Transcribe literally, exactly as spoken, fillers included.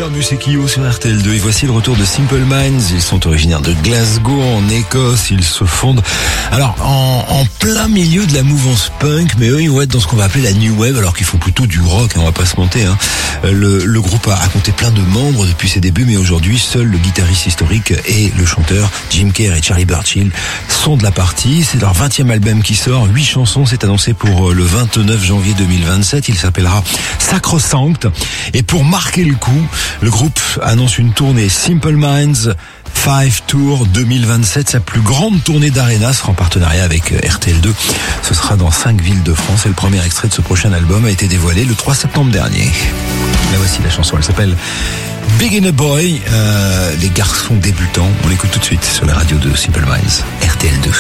perdu, c'est Kyo sur R T L deux. Et voici le retour de Simple Minds. Ils sont originaires de Glasgow, en Écosse. Ils se fondent, alors, en, en plein milieu de la mouvance punk, mais eux, ils vont être dans ce qu'on va appeler la new wave, alors qu'ils font plutôt du rock, hein, on va pas se mentir, hein. Le, le groupe a, a compté plein de membres depuis ses débuts, mais aujourd'hui, seul le guitariste historique et le chanteur Jim Kerr et Charlie Burchill sont de la partie. C'est leur vingtième album qui sort, huit chansons, c'est annoncé pour le vingt-neuf janvier deux mille vingt-sept. Il s'appellera Sacrosanct. Et pour marquer le coup, le groupe annonce une tournée Simple Minds Five Tour deux mille vingt-sept. Sa plus grande tournée d'Arena sera en partenariat avec R T L deux. Ce sera dans cinq villes de France et le premier extrait de ce prochain album a été dévoilé le trois septembre dernier. Là voici la chanson, elle s'appelle Beginner Boy, euh, les garçons débutants. On l'écoute tout de suite sur la radio de Simple Minds, R T L deux.